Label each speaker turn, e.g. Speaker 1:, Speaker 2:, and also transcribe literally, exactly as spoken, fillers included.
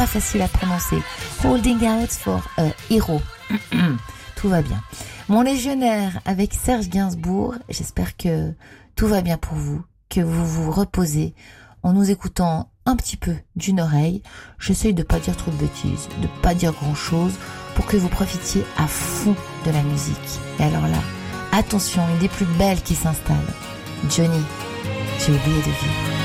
Speaker 1: pas facile à prononcer. Holding Out for a Hero. Tout va bien. Mon légionnaire avec Serge Gainsbourg. J'espère que tout va bien pour vous, que vous vous reposez en nous écoutant un petit peu d'une oreille. J'essaye de pas dire trop de bêtises, de pas dire grand chose pour que vous profitiez à fond de la musique. Et alors là, attention, une des plus belles qui s'installe. Johnny, j'ai oublié de vivre.